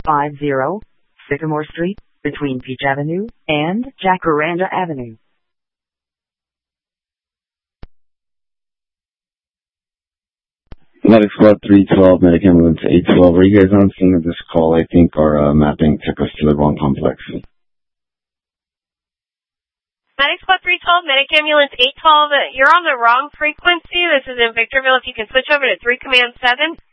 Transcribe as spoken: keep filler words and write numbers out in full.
five zero Sycamore Street, between Peach Avenue and Jacaranda Avenue. Medic Squad three twelve, Medic Ambulance eight twelve. Are you guys on scene of this call? I think our uh, mapping took us to the wrong complex. Medic Squad three twelve, Medic Ambulance eight twelve, you're on the wrong frequency. This is in Victorville. If you can switch over to three Command seven.